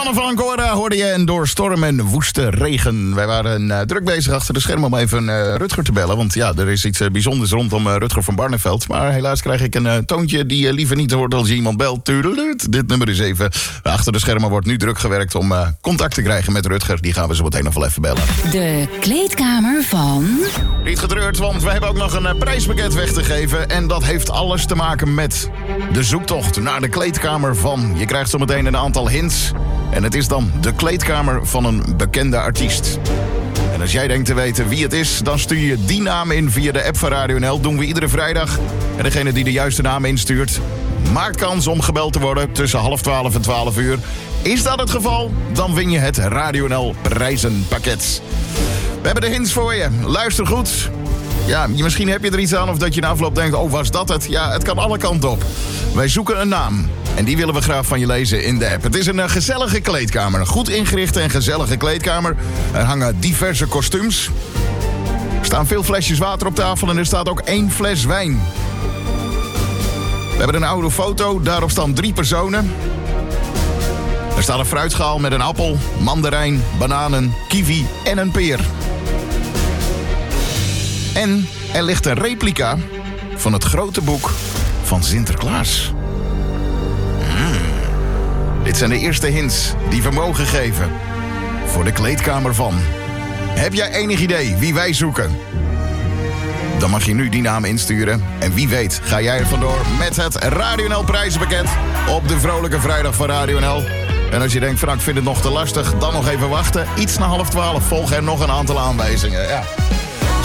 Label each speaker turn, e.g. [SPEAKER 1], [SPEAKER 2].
[SPEAKER 1] Mannen van Ancora hoorde je en door storm en woeste regen. Wij waren druk bezig achter de schermen om even Rutger te bellen. Want ja, er is iets bijzonders rondom Rutger van Barneveld. Maar helaas krijg ik een toontje die je liever niet hoort als je iemand belt. Tudelut. Dit nummer is even achter de schermen. Wordt nu druk gewerkt om contact te krijgen met Rutger. Die gaan we zo meteen nog wel even bellen.
[SPEAKER 2] De kleedkamer van...
[SPEAKER 1] Niet getreurd, want we hebben ook nog een prijspakket weg te geven. En dat heeft alles te maken met de zoektocht naar de kleedkamer van. Je krijgt zo meteen een aantal hints. En het is dan de kleedkamer van een bekende artiest. En als jij denkt te weten wie het is, dan stuur je die naam in via de app van Radio NL. Doen we iedere vrijdag. En degene die de juiste naam instuurt, maakt kans om gebeld te worden tussen 11:30 en 12 uur. Is dat het geval? Dan win je het Radio NL prijzenpakket. We hebben de hints voor je. Luister goed. Ja, misschien heb je er iets aan of dat je na afloop denkt, oh, was dat het? Ja, het kan alle kanten op. Wij zoeken een naam. En die willen we graag van je lezen in de app. Het is een gezellige kleedkamer. Een goed ingerichte en gezellige kleedkamer. Er hangen diverse kostuums. Er staan veel flesjes water op tafel en er staat ook 1 fles wijn. We hebben een oude foto. Daarop staan 3 personen. Er staat een fruitschaal met een appel, mandarijn, bananen, kiwi en een peer. En er ligt een replica van het grote boek van Sinterklaas. Dit zijn de eerste hints die we mogen geven voor de kleedkamer van. Heb jij enig idee wie wij zoeken? Dan mag je nu die naam insturen. En wie weet ga jij er vandoor met het Radio NL prijzenpakket op de vrolijke vrijdag van Radio NL. En als je denkt van ik vind het nog te lastig, dan nog even wachten. Iets na 11:30 volgen er nog een aantal aanwijzingen. Ja.